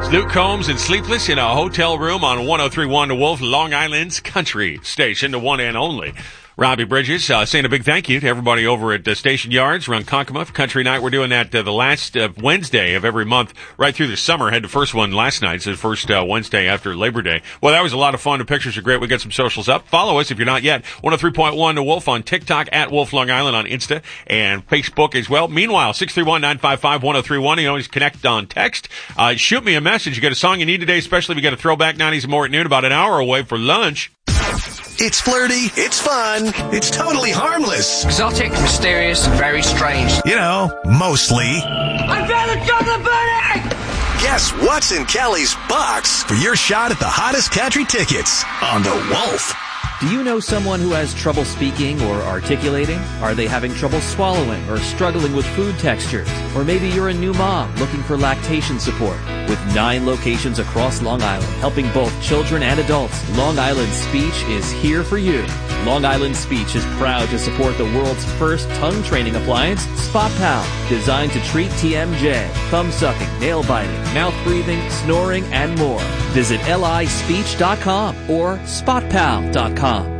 It's Luke Combs and Sleepless in a hotel room on 103.1 The Wolf, Long Island's country station, the one and only. Robbie Bridges saying a big thank you to everybody over at Station Yards around Concomah Country Night. We're doing that the last Wednesday of every month right through the summer. Had the first one last night. It's the first Wednesday after Labor Day. Well, that was a lot of fun. The pictures are great. We got some socials up. Follow us if you're not yet. 103.1 The Wolf on TikTok, at Wolf Long Island on Insta and Facebook as well. Meanwhile, 631-955-1031. You always connect on text. Shoot me a message. You got a song you need today, especially if you got a throwback 90s and more at noon, about an hour away for lunch. It's flirty, it's fun, it's totally harmless. Exotic, mysterious, very strange. You know, mostly. I found a chocolate bunny! Guess what's in Kelly's box for your shot at the hottest country tickets on The Wolf. Do you know someone who has trouble speaking or articulating? Are they having trouble swallowing or struggling with food textures? Or maybe you're a new mom looking for lactation support. With 9 locations across Long Island, helping both children and adults, Long Island Speech is here for you. Long Island Speech is proud to support the world's first tongue training appliance, Spot Pal, designed to treat TMJ, thumb sucking, nail biting, mouth breathing, snoring, and more. Visit lispeech.com or spotpal.com.